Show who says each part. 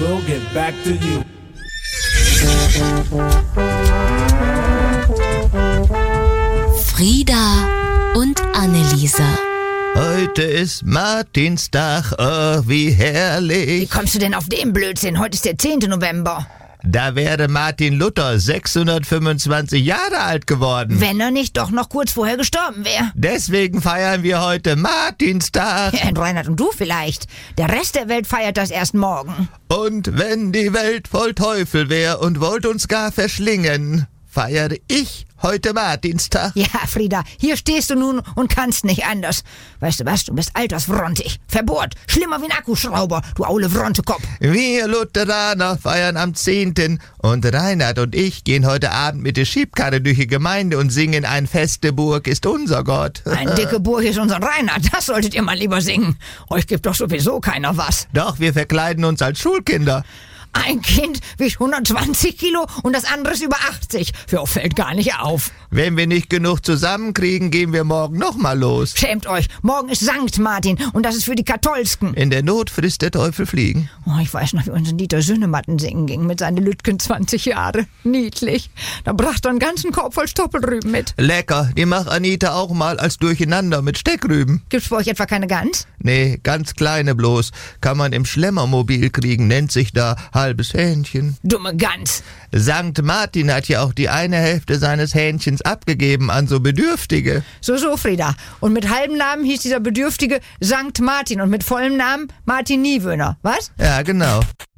Speaker 1: we'll get back to you.
Speaker 2: Frieda und Anneliese.
Speaker 3: Heute ist Martinstag, oh wie herrlich.
Speaker 4: Wie kommst du denn auf den Blödsinn? Heute ist der 10. November.
Speaker 3: Da wäre Martin Luther 625 Jahre alt geworden.
Speaker 4: Wenn er nicht doch noch kurz vorher gestorben wäre.
Speaker 3: Deswegen feiern wir heute Martinstag.
Speaker 4: Ja, Reinhard und du vielleicht. Der Rest der Welt feiert das erst morgen.
Speaker 3: Und wenn die Welt voll Teufel wär und wollt uns gar verschlingen, feiere ich heute Martinstag.
Speaker 4: Ja, Frieda, hier stehst du nun und kannst nicht anders. Weißt du was, du bist altersfrontig. Verbohrt, schlimmer wie ein Akkuschrauber, du aule Frontekopf.
Speaker 3: Wir Lutheraner feiern am 10. Und Reinhard und ich gehen heute Abend mit der Schiebkarre durch die Gemeinde und singen Ein feste Burg ist unser Gott.
Speaker 4: Ein dicke Burg ist unser Reinhard, das solltet ihr mal lieber singen. Euch gibt doch sowieso keiner was.
Speaker 3: Doch, wir verkleiden uns als Schulkinder.
Speaker 4: Ein Kind wiegt 120 Kilo und das andere ist über 80. Für euch fällt gar nicht auf.
Speaker 3: Wenn wir nicht genug zusammenkriegen, gehen wir morgen nochmal los.
Speaker 4: Schämt euch, morgen ist Sankt Martin und das ist für die Katholsken.
Speaker 3: In der Not frisst der Teufel Fliegen.
Speaker 4: Oh, ich weiß noch, wie unser Dieter Sünnematten singen ging mit seinen Lütgen 20 Jahre. Niedlich. Da brachte er einen ganzen Korb voll Stoppelrüben mit.
Speaker 3: Lecker, die macht Anita auch mal als Durcheinander mit Steckrüben.
Speaker 4: Gibt's bei euch etwa keine Gans?
Speaker 3: Nee, ganz kleine bloß. Kann man im Schlemmermobil kriegen, nennt sich da halbes Hähnchen.
Speaker 4: Dumme Gans.
Speaker 3: Sankt Martin hat ja auch die eine Hälfte seines Hähnchens abgegeben an so Bedürftige.
Speaker 4: So, Frieda. Und mit halbem Namen hieß dieser Bedürftige Sankt Martin und mit vollem Namen Martin Niewöhner. Was?
Speaker 3: Ja, genau.